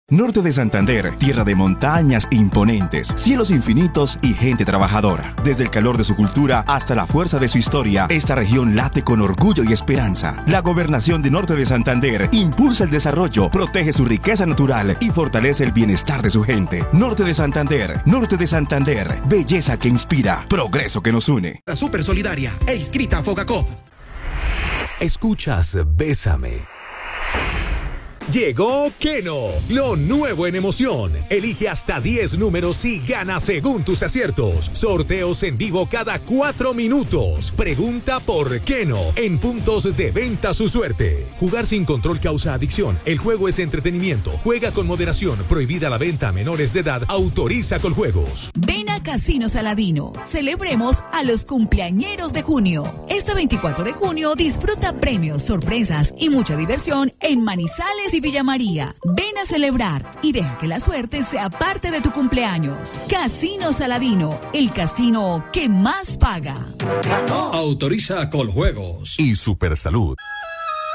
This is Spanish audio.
Norte de Santander, tierra de montañas imponentes, cielos infinitos y gente trabajadora. Desde el calor de su cultura hasta la fuerza de su historia, esta región late con orgullo y esperanza. La gobernación de Norte de Santander impulsa el desarrollo, protege su riqueza natural y fortalece el bienestar de su gente. Norte de Santander, belleza que inspira, progreso que nos une. La Super Solidaria e inscrita a Fogacop. Escuchas Bésame. Llegó Keno, lo nuevo en emoción. Elige hasta 10 números y gana según tus aciertos. Sorteos en vivo cada 4 minutos. Pregunta por Keno en puntos de venta su suerte. Jugar sin control causa adicción. El juego es entretenimiento. Juega con moderación. Prohibida la venta a menores de edad. Autoriza Coljuegos. Ven a Casino Saladino. Celebremos a los cumpleañeros de junio. Este 24 de junio disfruta premios, sorpresas y mucha diversión en Manizales y Villa María. Ven a celebrar y deja que la suerte sea parte de tu cumpleaños. Casino Saladino, el casino que más paga. Autoriza Coljuegos y Supersalud.